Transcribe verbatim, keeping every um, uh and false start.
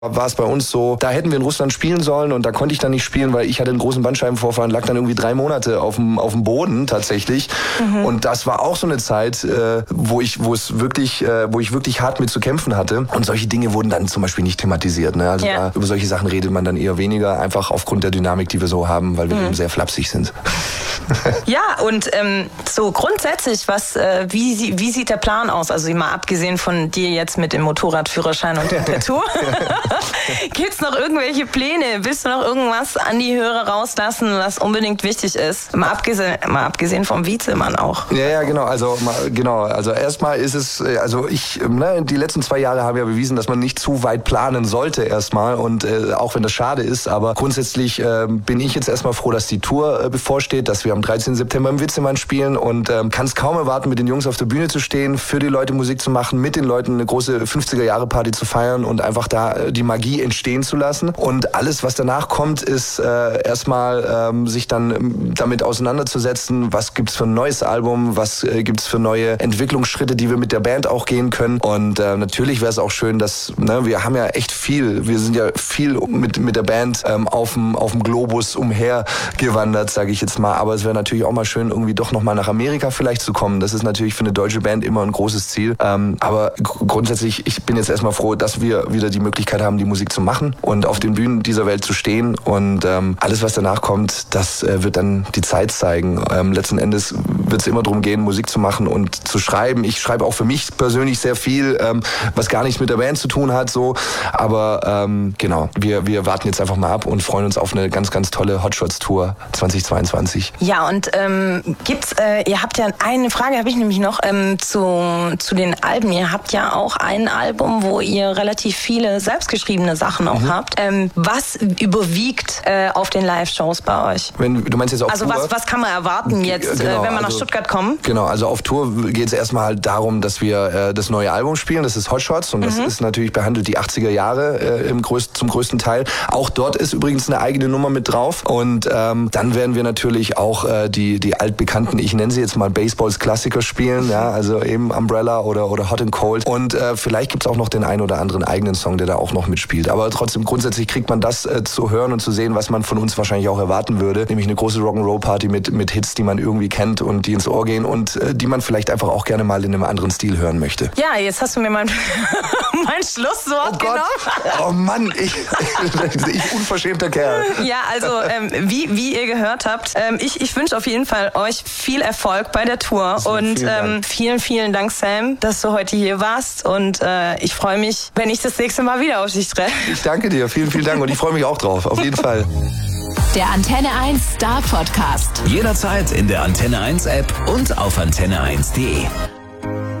war es bei uns so, da hätten wir in Russland spielen sollen und da konnte ich dann nicht spielen, weil ich hatte einen großen Bandscheibenvorfall und lag dann irgendwie drei Monate auf dem, auf dem Boden tatsächlich. Mhm. Und das war auch so eine Zeit, äh, wo ich, wo es wirklich, äh, wo ich wirklich hart mit zu kämpfen hatte. Und solche Dinge wurden dann zum Beispiel nicht thematisiert. Ne? Also ja. da, über solche Sachen redet man dann eher weniger, einfach aufgrund der Dynamik, die wir so haben, weil wir mhm. eben sehr flapsig sind. Ja, und ähm, so grundsätzlich, was, äh, wie, wie sieht der Plan aus? Also mal abgesehen von dir jetzt mit dem Motorradführerschein und dem Tattoo. Gibt's noch irgendwelche Pläne? Willst du noch irgendwas an die Hörer rauslassen, was unbedingt wichtig ist? Mal abgesehen, mal abgesehen vom Vizemann auch. Ja, ja, genau. Also genau. Also erstmal ist es, also ich, ne, die letzten zwei Jahre haben ja bewiesen, dass man nicht zu weit planen sollte erstmal und äh, auch wenn das schade ist, aber grundsätzlich äh, bin ich jetzt erstmal froh, dass die Tour äh, bevorsteht, dass wir am dreizehnten September im Vizemann spielen und ähm, kann es kaum erwarten, mit den Jungs auf der Bühne zu stehen, für die Leute Musik zu machen, mit den Leuten eine große fünfziger-Jahre-Party zu feiern und einfach da äh, die Magie entstehen zu lassen. Und alles, was danach kommt, ist äh, erstmal ähm, sich dann ähm, damit auseinanderzusetzen, was gibt's für ein neues Album, was äh, gibt's für neue Entwicklungsschritte, die wir mit der Band auch gehen können. Und äh, natürlich wäre es auch schön, dass, ne, wir haben ja echt viel, wir sind ja viel mit, mit der Band ähm, auf dem auf dem Globus umhergewandert, sage ich jetzt mal. Aber es wäre natürlich auch mal schön, irgendwie doch nochmal nach Amerika vielleicht zu kommen. Das ist natürlich für eine deutsche Band immer ein großes Ziel. Ähm, aber gr- grundsätzlich, ich bin jetzt erstmal froh, dass wir wieder die Möglichkeit haben, die Musik zu machen und auf den Bühnen dieser Welt zu stehen. Und ähm, alles, was danach kommt, das äh, wird dann die Zeit zeigen. Ähm, letzten Endes wird es immer darum gehen, Musik zu machen und zu schreiben. Ich schreibe auch für mich persönlich sehr viel, ähm, was gar nichts mit der Band zu tun hat. So. Aber ähm, genau, wir, wir warten jetzt einfach mal ab und freuen uns auf eine ganz, ganz tolle Hotshots-Tour zweitausendzweiundzwanzig. Ja, und ähm, gibt's, äh, ihr habt ja, eine Frage habe ich nämlich noch ähm, zu, zu den Alben. Ihr habt ja auch ein Album, wo ihr relativ viele selbstgeschriebene Sachen auch mhm. habt. Ähm, was überwiegt äh, auf den Live-Shows bei euch? Wenn, du meinst jetzt auf also Tour? was, was kann man erwarten jetzt, genau, äh, wenn man also, nach Stuttgart kommt? Genau, also auf Tour geht es erstmal halt darum, dass wir äh, das neue Album spielen. Das ist Hotshots und das mhm. ist natürlich behandelt die achtziger Jahre äh, im größt, zum größten Teil. Auch dort ist übrigens eine eigene Nummer mit drauf. Und ähm, dann werden wir natürlich auch äh, die, die altbekannten, ich nenne sie jetzt mal Baseballs Klassiker spielen, ja, also eben Umbrella oder, oder Hot and Cold. Und äh, vielleicht gibt's auch noch den einen oder anderen eigenen Song, der da auch noch mitspielt. Aber trotzdem, grundsätzlich kriegt man das äh, zu hören und zu sehen, was man von uns wahrscheinlich auch erwarten würde. Nämlich eine große Rock'n'Roll-Party mit, mit Hits, die man irgendwie kennt und die ins Ohr gehen und äh, die man vielleicht einfach auch gerne mal in einem anderen Stil hören möchte. Ja, jetzt hast du mir mein, mein Schlusswort oh Gott. genommen. Oh Mann, ich, ich unverschämter Kerl. Ja, also ähm, wie, wie ihr gehört habt, ähm, ich, ich wünsche auf jeden Fall euch viel Erfolg bei der Tour so, und vielen, ähm, vielen, vielen Dank, Sam, dass du heute hier warst und äh, ich freue mich, wenn ich das nächste Mal wieder auf dich treffe. Ich danke dir, vielen, vielen Dank und ich freue mich auch drauf, auf jeden Fall. Der Antenne eins Star Podcast. Jederzeit in der Antenne eins App und auf antenne eins punkt de.